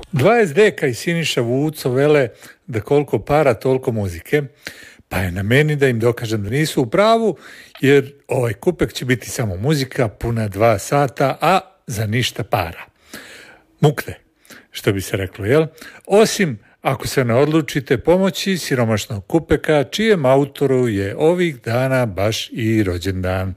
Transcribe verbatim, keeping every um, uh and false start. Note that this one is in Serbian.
dva es de-ka i Siniša Vuco vele da koliko para, toliko muzike, pa je na meni da im dokažem da nisu u pravu, jer ovaj kupek će biti samo muzika, puna dva sata, a za ništa para. Mukte, što bi se reklo, jel? Osim ako se ne odlučite pomoći siromašnog kupeka, čijem autoru je ovih dana baš i rođendan.